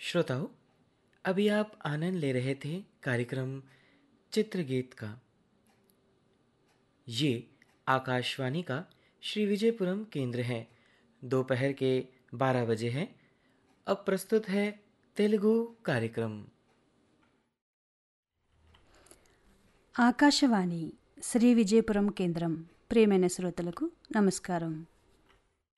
श्रोताओं, अभी आप आनंद ले रहे थे कार्यक्रम चित्रगीत का। ये आकाशवाणी का श्री विजयपुरम केंद्र है। दोपहर के 12 बजे हैं। अब प्रस्तुत है तेलुगु कार्यक्रम। ఆకాశవాణి శ్రీ విజయపురం కేంద్రం. ప్రియమైన శ్రోతలకు నమస్కారం.